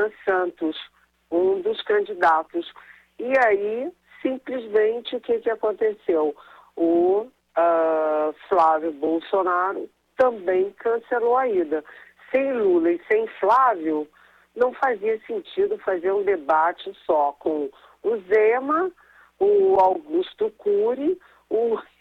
Lula Santos, um dos candidatos. E aí, simplesmente, o que aconteceu? O Flávio Bolsonaro também cancelou a ida. Sem Lula e sem Flávio, não fazia sentido fazer um debate só com o Zema, o Augusto Cury, o